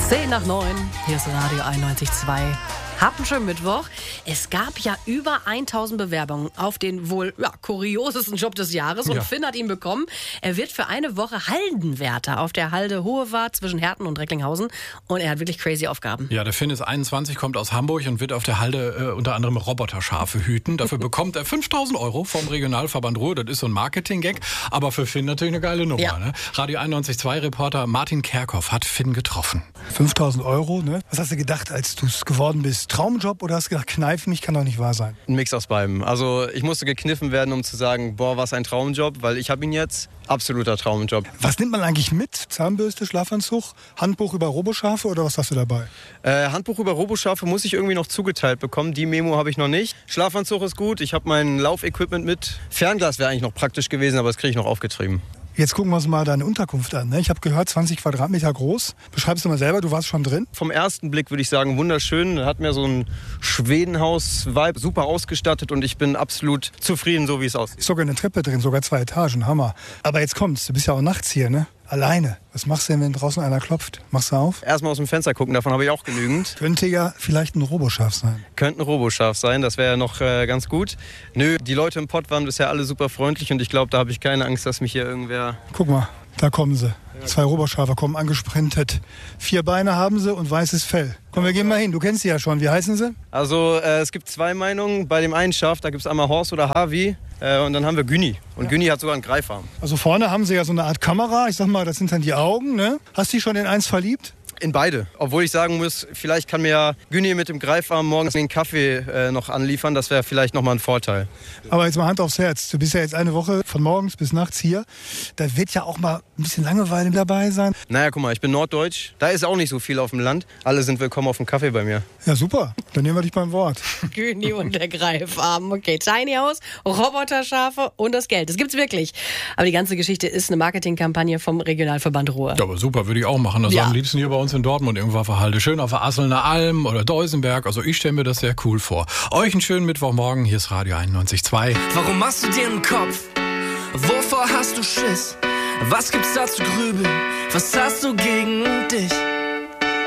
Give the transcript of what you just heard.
10:09, hier ist Radio 91.2. Habt einen schönen Mittwoch. Es gab ja über 1000 Bewerbungen auf den wohl kuriosesten Job des Jahres und Finn hat ihn bekommen. Er wird für eine Woche Haldenwärter auf der Halde Hohewart zwischen Herten und Recklinghausen und er hat wirklich crazy Aufgaben. Ja, der Finn ist 21, kommt aus Hamburg und wird auf der Halde unter anderem Roboterschafe hüten. Dafür bekommt er 5.000 € vom Regionalverband Ruhr. Das ist so ein Marketing-Gag, aber für Finn natürlich eine geile Nummer. Ja. Ne? Radio 91.2-Reporter Martin Kerkhoff hat Finn getroffen. 5.000 €, ne? Was hast du gedacht, als du es geworden bist? Traumjob oder hast du gedacht, kneif mich, kann doch nicht wahr sein? Ein Mix aus beidem. Also ich musste gekniffen werden, um zu sagen, boah, was ein Traumjob, weil ich habe ihn jetzt. Absoluter Traumjob. Was nimmt man eigentlich mit? Zahnbürste, Schlafanzug, Handbuch über Roboschafe oder was hast du dabei? Handbuch über Roboschafe muss ich irgendwie noch zugeteilt bekommen. Die Memo habe ich noch nicht. Schlafanzug ist gut, ich habe mein Laufequipment mit. Fernglas wäre eigentlich noch praktisch gewesen, aber das kriege ich noch aufgetrieben. Jetzt gucken wir uns mal deine Unterkunft an. Ne? Ich habe gehört, 20 Quadratmeter groß. Beschreibst du mal selber, du warst schon drin? Vom ersten Blick würde ich sagen, wunderschön. Hat mir so ein Schwedenhaus-Vibe, super ausgestattet und ich bin absolut zufrieden, so wie es aussieht. Ist sogar eine Treppe drin, sogar 2 Etagen, Hammer. Aber jetzt kommt's, du bist ja auch nachts hier, ne? Alleine. Was machst du denn, wenn draußen einer klopft? Machst du auf? Erstmal aus dem Fenster gucken, davon habe ich auch genügend. Könnte ja vielleicht ein Roboschaf sein. Könnte ein Roboschaf sein, das wäre ja noch ganz gut. Nö, die Leute im Pott waren bisher alle super freundlich und ich glaube, da habe ich keine Angst, dass mich hier irgendwer... Guck mal, da kommen sie. 2 Roboschafe kommen angesprintet. 4 Beine haben sie und weißes Fell. Komm, wir gehen mal hin. Du kennst sie ja schon. Wie heißen sie? Also es gibt 2 Meinungen. Bei dem einen Schaf, da gibt es einmal Horst oder Harvey. Und dann haben wir Güni. Und Güni hat sogar einen Greifarm. Also vorne haben sie ja so eine Art Kamera. Ich sag mal, das sind dann die Augen, ne? Hast du dich schon in eins verliebt? In beide. Obwohl ich sagen muss, vielleicht kann mir ja Güni mit dem Greifarm morgens den Kaffee noch anliefern. Das wäre vielleicht nochmal ein Vorteil. Aber jetzt mal Hand aufs Herz. Du bist ja jetzt eine Woche von morgens bis nachts hier. Da wird ja auch mal ein bisschen Langeweile dabei sein. Naja, guck mal, ich bin norddeutsch. Da ist auch nicht so viel auf dem Land. Alle sind willkommen auf dem Kaffee bei mir. Ja, super. Dann nehmen wir dich beim Wort. Güni und der Greifarm. Okay, Tiny House, Roboterschafe und das Geld. Das gibt's wirklich. Aber die ganze Geschichte ist eine Marketingkampagne vom Regionalverband Ruhr. Ja, aber super, würde ich auch machen. Das am liebsten hier bei uns in Dortmund irgendwo auf der Halde. Schön auf der Asselner Alm oder Deusenberg. Also ich stelle mir das sehr cool vor. Euch einen schönen Mittwochmorgen. Hier ist Radio 91.2. Warum machst du dir einen Kopf? Wovor hast du Schiss? Was gibt's da zu grübeln? Was hast du gegen dich?